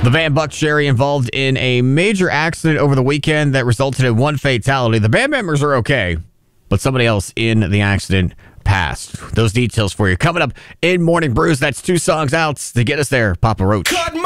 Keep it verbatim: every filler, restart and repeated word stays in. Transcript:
The Van Buck Sherry involved in a major accident over the weekend that resulted in one fatality. The band members are okay, but somebody else in the accident passed. Those details for you coming up in Morning Brews. That's two songs out to get us there. Papa Roach.